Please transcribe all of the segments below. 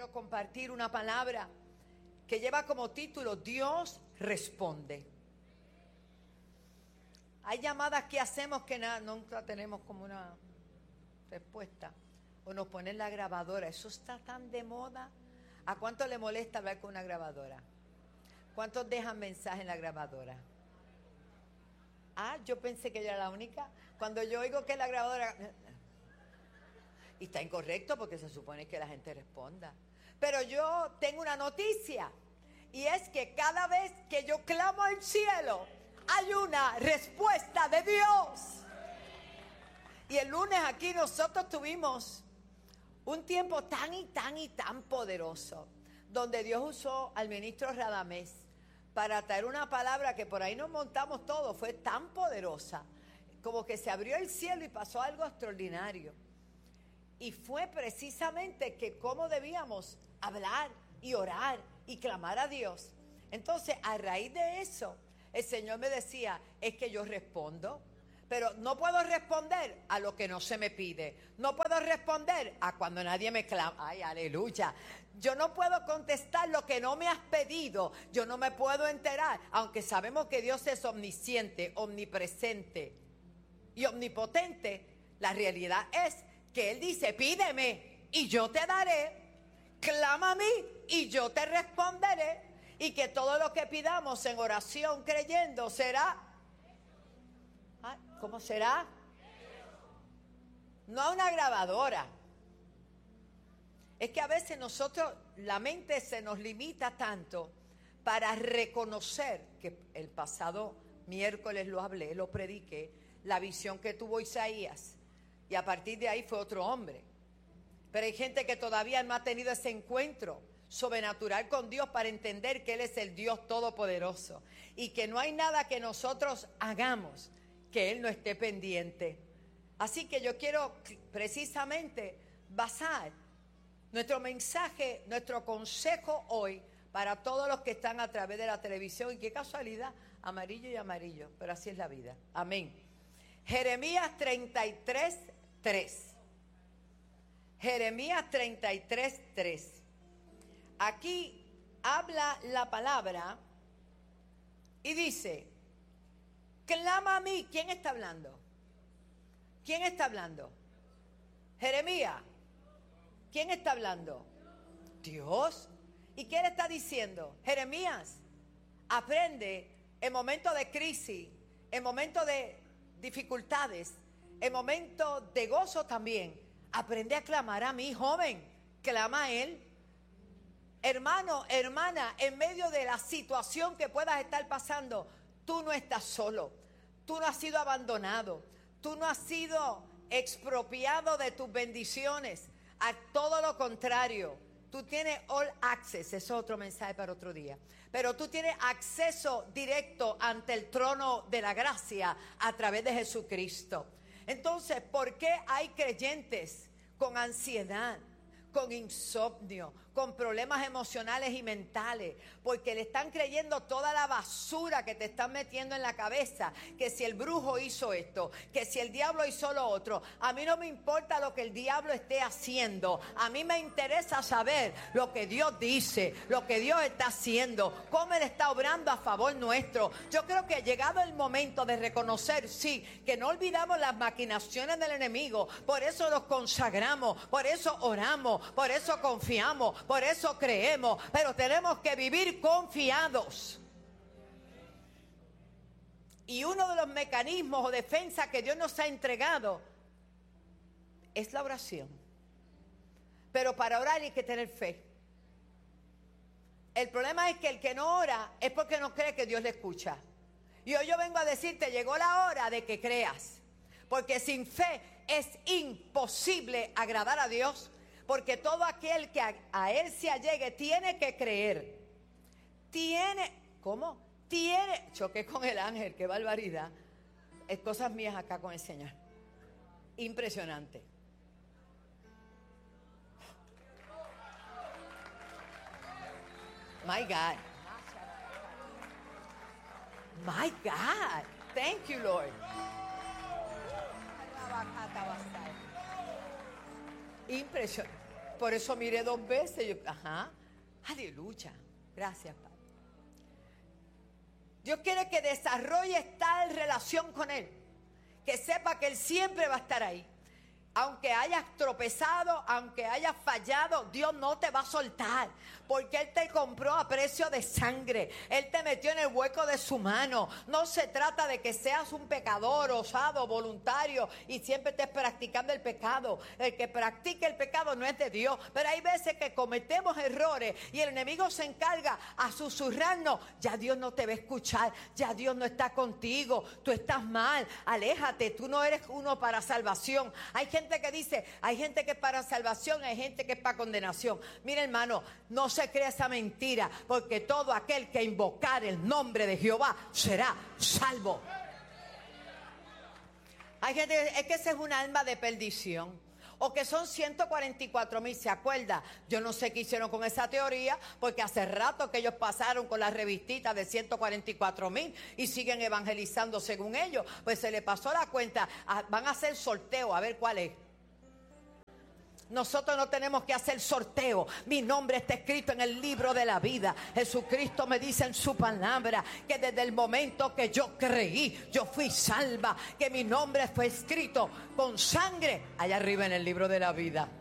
quiero compartir una palabra que lleva como título Dios responde. Hay llamadas que hacemos que nunca tenemos como una respuesta. O nos ponen la grabadora. Eso está tan de moda. ¿A cuánto le molesta hablar con una grabadora? ¿Cuántos dejan mensaje en la grabadora? Ah, yo pensé que yo era la única. Cuando yo oigo que la grabadora... Y está incorrecto porque se supone que la gente responda. Pero yo tengo una noticia. Y es que cada vez que yo clamo al cielo, hay una respuesta de Dios. Y el lunes aquí nosotros tuvimos un tiempo tan y tan poderoso, donde Dios usó al ministro Radamés para traer una palabra que por ahí nos montamos todos. Fue tan poderosa, como que se abrió el cielo y pasó algo extraordinario. Y fue precisamente que cómo debíamos hablar y orar y clamar a Dios. Entonces, a raíz de eso, el Señor me decía, es que yo respondo, pero no puedo responder a lo que no se me pide. No puedo responder a cuando nadie me clama. Ay, aleluya. Yo no puedo contestar lo que no me has pedido. Yo no me puedo enterar, aunque sabemos que Dios es omnisciente, omnipresente y omnipotente. La realidad es que Él dice, pídeme y yo te daré, clama a mí y yo te responderé, y que todo lo que pidamos en oración creyendo será. ¿Cómo será? No a una grabadora. Es que a veces nosotros, la mente se nos limita tanto para reconocer, que el pasado miércoles lo hablé, lo prediqué, la visión que tuvo Isaías. Y a partir de ahí fue otro hombre. Pero hay gente que todavía no ha tenido ese encuentro sobrenatural con Dios para entender que Él es el Dios todopoderoso. Y que no hay nada que nosotros hagamos que Él no esté pendiente. Así que yo quiero precisamente basar nuestro mensaje, nuestro consejo hoy para todos los que están a través de la televisión. Y qué casualidad, amarillo y amarillo. Pero así es la vida. Amén. Jeremías 33:3. Jeremías 33:3. Aquí habla la palabra y dice, clama a mí. ¿Quién está hablando? ¿Quién está hablando? Jeremías. ¿Quién está hablando? Dios. ¿Y qué le está diciendo? Jeremías, aprende en momentos de crisis, en momentos de dificultades, en momentos de gozo también. Aprende a clamar a mí, joven. Clama a Él. Hermano, hermana, en medio de la situación que puedas estar pasando, tú no estás solo. Tú no has sido abandonado. Tú no has sido expropiado de tus bendiciones. A todo lo contrario, tú tienes all access. Eso es otro mensaje para otro día. Pero tú tienes acceso directo ante el trono de la gracia a través de Jesucristo. Entonces, ¿por qué hay creyentes con ansiedad, con insomnio, con problemas emocionales y mentales? Porque le están creyendo toda la basura que te están metiendo en la cabeza, que si el brujo hizo esto, que si el diablo hizo lo otro. A mí no me importa lo que el diablo esté haciendo, a mí me interesa saber lo que Dios dice, lo que Dios está haciendo, cómo Él está obrando a favor nuestro. Yo creo que ha llegado el momento de reconocer, sí, que no olvidamos las maquinaciones del enemigo. Por eso nos consagramos, por eso oramos, por eso confiamos, por eso creemos, pero tenemos que vivir confiados. Y uno de los mecanismos o defensas que Dios nos ha entregado es la oración. Pero para orar hay que tener fe. El problema es que el que no ora es porque no cree que Dios le escucha. Y hoy yo vengo a decirte, llegó la hora de que creas. Porque sin fe es imposible agradar a Dios. Porque todo aquel que a Él se allegue tiene que creer. ¿Cómo? Choqué con el ángel, qué barbaridad. Es cosas mías acá con el Señor. Impresionante. My God. My God. Thank you, Lord. Impresionante. por eso miré 2 veces. Yo, ajá, aleluya. Gracias, Padre. Dios quiere que desarrolle tal relación con Él, que sepa que Él siempre va a estar ahí. Aunque hayas tropezado, aunque hayas fallado, Dios no te va a soltar, porque Él te compró a precio de sangre. Él te metió en el hueco de su mano. No se trata de que seas un pecador, osado, voluntario y siempre estés practicando el pecado. El que practica el pecado no es de Dios. Pero hay veces que cometemos errores y el enemigo se encarga a susurrarnos: ya Dios no te va a escuchar, ya Dios no está contigo, tú estás mal, aléjate, tú no eres uno para salvación. Hay gente que dice, hay gente que es para salvación, hay gente que es para condenación. Mira, hermano, no se crea esa mentira, porque todo aquel que invocar el nombre de Jehová será salvo. Hay gente, es que esa es un alma de perdición. O que son 144,000, ¿se acuerda? Yo no sé qué hicieron con esa teoría, porque hace rato que ellos pasaron con la revistita de 144,000 y siguen evangelizando según ellos. Pues se le pasó la cuenta, van a hacer sorteo, a ver cuál es. Nosotros no tenemos que hacer sorteo. Mi nombre está escrito en el libro de la vida. Jesucristo me dice en su palabra que desde el momento que yo creí, yo fui salva, que mi nombre fue escrito con sangre allá arriba en el libro de la vida.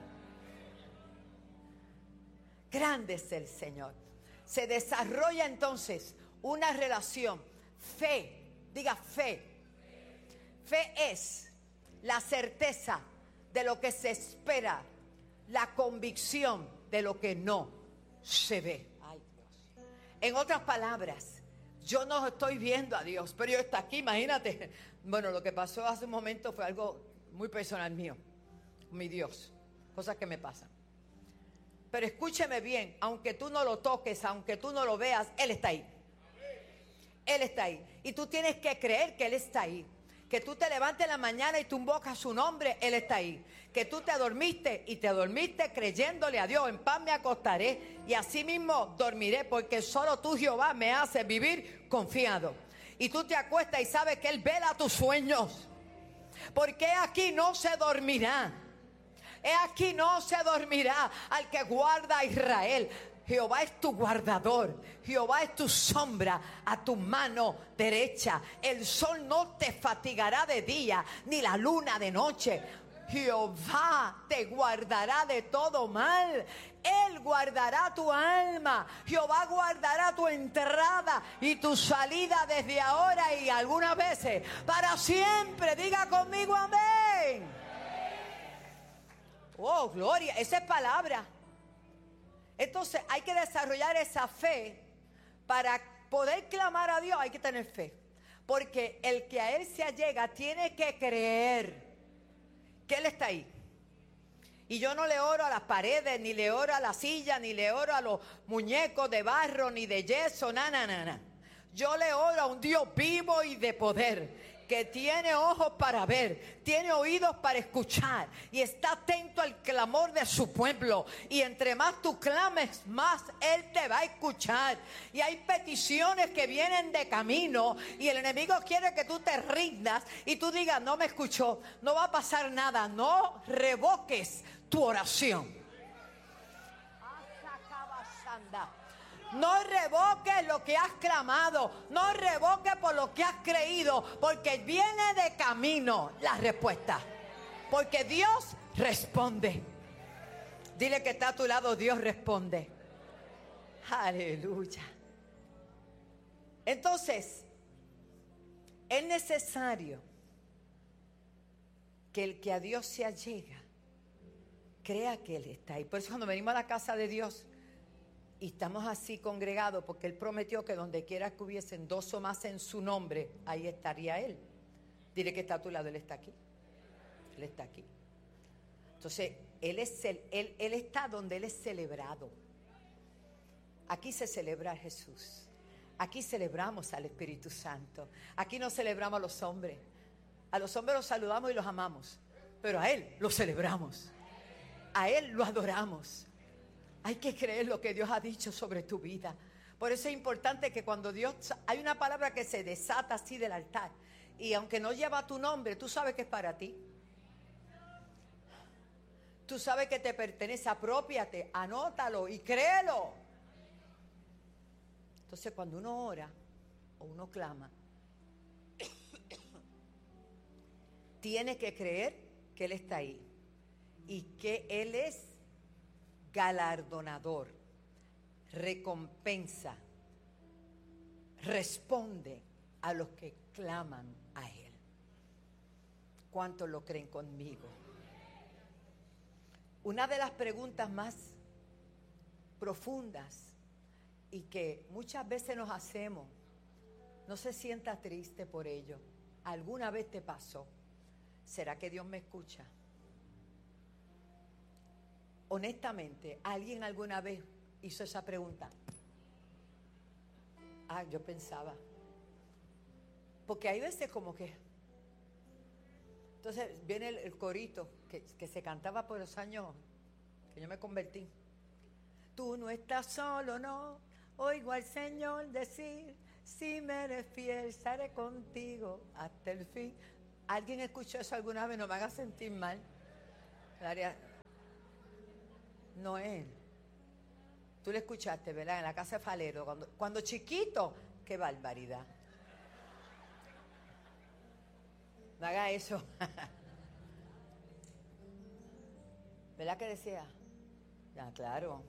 Grande es el Señor. Se desarrolla entonces una relación. Fe, diga fe. Fe es la certeza de lo que se espera, la convicción de lo que no se ve. Ay, Dios. En otras palabras, yo no estoy viendo a Dios, pero Dios está aquí, imagínate. Bueno, lo que pasó hace un momento fue algo muy personal mío, mi Dios, cosas que me pasan. Pero escúcheme bien, aunque tú no lo toques, aunque tú no lo veas, Él está ahí. Él está ahí. Y tú tienes que creer que Él está ahí. Que tú te levantes en la mañana y tú invocas su nombre, Él está ahí. Que tú te dormiste y te dormiste creyéndole a Dios. En paz me acostaré y así mismo dormiré, porque solo tú, Jehová, me haces vivir confiado. Y tú te acuestas y sabes que Él vela tus sueños. Porque aquí no se dormirá. Aquí no se dormirá al que guarda a Israel. Jehová es tu guardador, Jehová es tu sombra a tu mano derecha. El sol no te fatigará de día, ni la luna de noche. Jehová te guardará de todo mal. Él guardará tu alma. Jehová guardará tu entrada y tu salida desde ahora y algunas veces para siempre. Diga conmigo amén. Oh, gloria, esa es palabra. Entonces hay que desarrollar esa fe. Para poder clamar a Dios hay que tener fe, porque el que a Él se allega tiene que creer que Él está ahí. Y yo no le oro a las paredes, ni le oro a la silla, ni le oro a los muñecos de barro, ni de yeso, nada. Yo le oro a un Dios vivo y de poder, que tiene ojos para ver, tiene oídos para escuchar y está atento al clamor de su pueblo. Y entre más tú clames, más Él te va a escuchar. Y hay peticiones que vienen de camino y el enemigo quiere que tú te rindas y tú digas: no me escuchó, no va a pasar nada. No revoques tu oración. No revoques lo que has clamado, no revoques por lo que has creído, porque viene de camino la respuesta, porque Dios responde. Dile que está a tu lado: Dios responde. Aleluya. Entonces, es necesario que el que a Dios se allega crea que Él está ahí. Por eso cuando venimos a la casa de Dios y estamos así congregados, porque Él prometió que donde quiera que hubiesen 2 o más en su nombre, ahí estaría Él. Dile que está a tu lado: Él está aquí. Él está aquí. Entonces, Él está donde Él es celebrado. Aquí se celebra a Jesús. Aquí celebramos al Espíritu Santo. Aquí no celebramos a los hombres. A los hombres los saludamos y los amamos, pero a Él lo celebramos. A Él lo adoramos. Hay que creer lo que Dios ha dicho sobre tu vida. Por eso es importante que cuando Dios... Hay una palabra que se desata así del altar, y aunque no lleva tu nombre, tú sabes que es para ti. Tú sabes que te pertenece, apropiate, anótalo y créelo. Entonces cuando uno ora o uno clama, tiene que creer que Él está ahí y que Él es galardonador, recompensa, responde a los que claman a Él. ¿Cuántos lo creen conmigo? Una de las preguntas más profundas y que muchas veces nos hacemos, no se sienta triste por ello. ¿Alguna vez te pasó? ¿Será que Dios me escucha? Honestamente, ¿alguien alguna vez hizo esa pregunta? Yo pensaba. Porque hay veces como que... Entonces viene el corito que se cantaba por los años que yo me convertí. Tú no estás solo, no. Oigo al Señor decir, si me eres fiel, estaré contigo hasta el fin. ¿Alguien escuchó eso alguna vez? No me haga sentir mal. Noel, tú le escuchaste, ¿verdad? En la casa de Falero, cuando chiquito. ¡Qué barbaridad! No haga eso. ¿Verdad que decía? Ya, claro.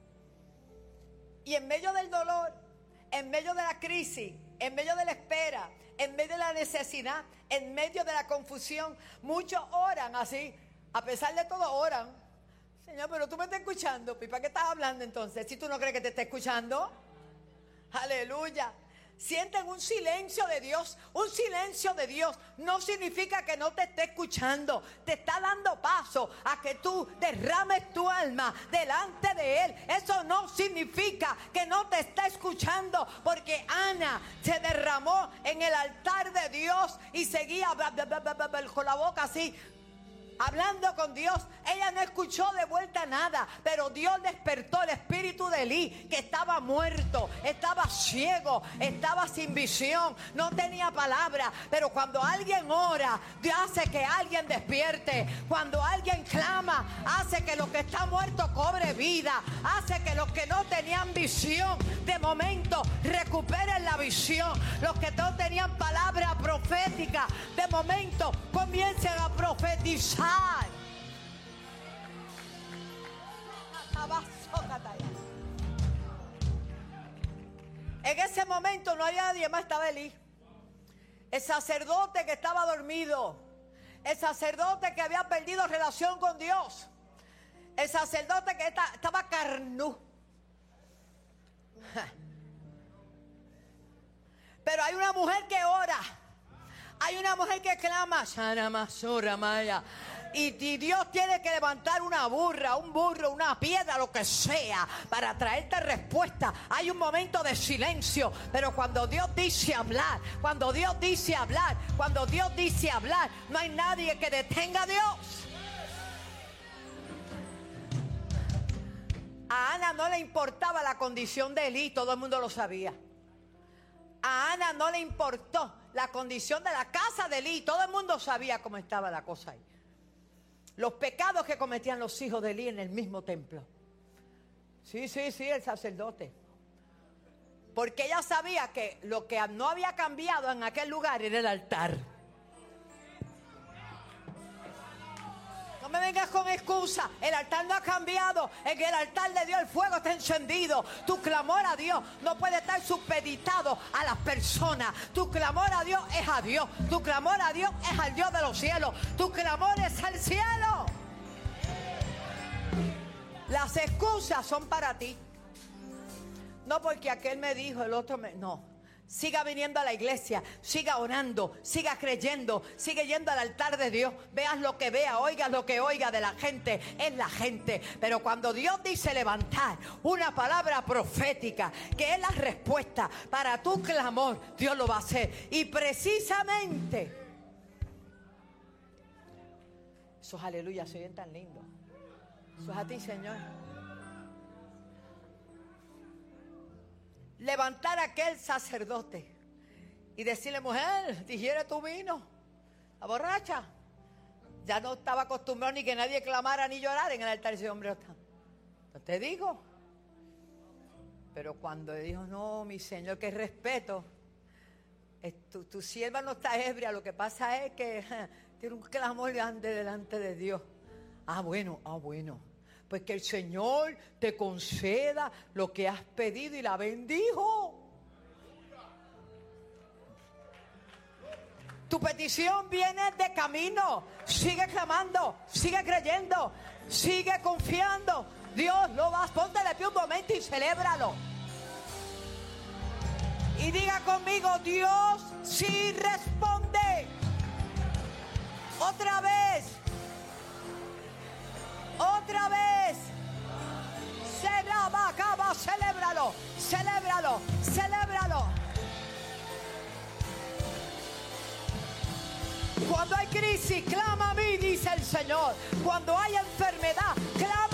Y en medio del dolor, en medio de la crisis, en medio de la espera, en medio de la necesidad, en medio de la confusión, muchos oran así. A pesar de todo, oran. Señor, pero tú me estás escuchando. ¿Y para qué estás hablando entonces? Si tú no crees que te está escuchando. Aleluya. Sienten un silencio de Dios. Un silencio de Dios no significa que no te esté escuchando. Te está dando paso a que tú derrames tu alma delante de Él. Eso no significa que no te está escuchando, porque Ana se derramó en el altar de Dios y seguía con la boca así, hablando con Dios. Ella no escuchó de vuelta nada, pero Dios despertó el espíritu de Elí, que estaba muerto, estaba ciego, estaba sin visión, no tenía palabra. Pero cuando alguien ora, Dios hace que alguien despierte. Cuando alguien clama, hace que los que están muertos cobre vida, hace que los que no tenían visión de momento recuperen la visión. Los que no tenían palabra profética de momento comiencen a profetizar. En ese momento no había nadie más, estaba Elí, el sacerdote que estaba dormido, el sacerdote que había perdido relación con Dios, el sacerdote que estaba carnú. Pero hay una mujer que ora, hay una mujer que clama, y Dios tiene que levantar una burra, un burro, una piedra, lo que sea, para traerte respuesta. Hay un momento de silencio, pero cuando Dios dice hablar, cuando Dios dice hablar, cuando Dios dice hablar, no hay nadie que detenga a Dios. A Ana no le importaba la condición de Elí, todo el mundo lo sabía. A Ana no le importó la condición de la casa de Elí, todo el mundo sabía cómo estaba la cosa ahí. Los pecados que cometían los hijos de Elí en el mismo templo. Sí, el sacerdote. Porque ella sabía que lo que no había cambiado en aquel lugar era el altar. No me vengas con excusa. El altar no ha cambiado. En el altar de Dios el fuego está encendido. Tu clamor a Dios no puede estar supeditado a las personas. Tu clamor a Dios es a Dios. Tu clamor a Dios es al Dios de los cielos. Tu clamor es al cielo. Las excusas son para ti. No porque aquel me dijo, el otro me... No. Siga viniendo a la iglesia, siga orando, siga creyendo, sigue yendo al altar de Dios. Veas lo que vea, oigas lo que oiga de la gente, es la gente. Pero cuando Dios dice levantar una palabra profética, que es la respuesta para tu clamor, Dios lo va a hacer. Y precisamente, esos aleluya se oyen tan lindos. Eso es a ti, Señor. Levantar a aquel sacerdote y decirle, mujer, digiere tu vino, la borracha, ya no estaba acostumbrado ni que nadie clamara ni llorara en el altar. Y ese hombre no te digo. Pero cuando dijo, no, mi Señor, que respeto, tu sierva no está ebria, lo que pasa es que tiene un clamor grande delante de Dios. Ah, bueno. Pues que el Señor te conceda lo que has pedido, y la bendijo. Tu petición viene de camino. Sigue clamando, sigue creyendo, sigue confiando. Dios lo va a ponte de pie un momento y celébralo. Y diga conmigo, Dios sí responde. Otra vez. Será, acaba, celébralo. Cuando hay crisis, clama a mí, dice el Señor. Cuando hay enfermedad, clama